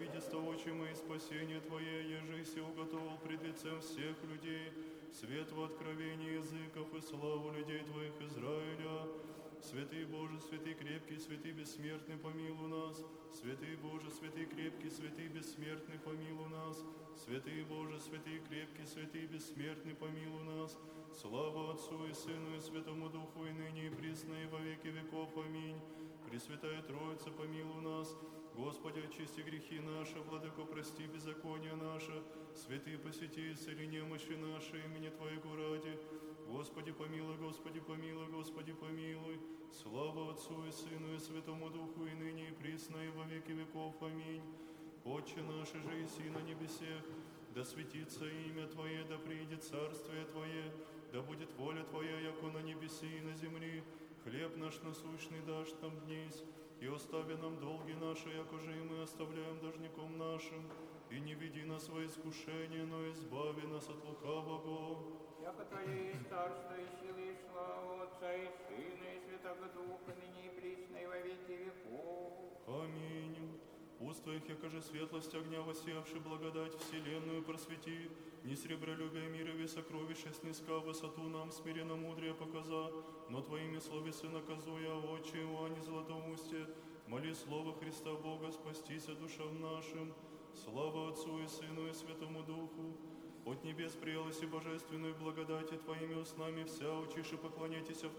видеста очи мои спасение Твое, еже си уготовил пред лицем всех людей, свет в откровении языков и славу людей Твоих Израиля. Святый Боже, святый крепкий, святый бессмертный, помилуй нас. Святый Боже, святый крепкий, святый бессмертный, помилуй нас. Святый Боже, святый крепкий, святый бессмертный, помилуй нас. Слава Отцу и Сыну и Святому Духу, и ныне и присно, и во веки веков. Аминь. Пресвятая Троица, помилуй нас. Господи, очисти грехи наши, Владыко, прости беззакония наши. Святые, посети, исцели немощи наши, имени Твоего ради. Господи, помилуй, Господи, помилуй, Господи, помилуй. Слава Отцу и Сыну и Святому Духу, и ныне и присно, и во веки веков. Аминь. Отче наш, же иси на небесех, да светится имя Твое, да приидет царствие Твое, да будет воля Твоя, яко на небеси и на земли. Хлеб наш насущный дашь нам днесь, и остави нам долги наши, якоже и мы оставляем должником нашим. И не веди нас во искушение, но избави нас от лукавого. Яко Твое есть царство и силы и слава Отца и Сына и Святого Духа, ныне и присно, и во веки веков. Аминь. Уст Твоих, якоже светлость огня, воссеявши благодать вселенную просвети, не сребролюбие мира ве сокровища снеска, высоту нам смиренно мудрее показа, но Твоими словесы наказуя, Отче Иоанне Златоусте, моли Слово Христа Бога, спастися душам нашим. Слава Отцу и Сыну и Святому Духу. От небес приялась и божественную благодати Твоими устнами вся, учиши поклоняйтесь в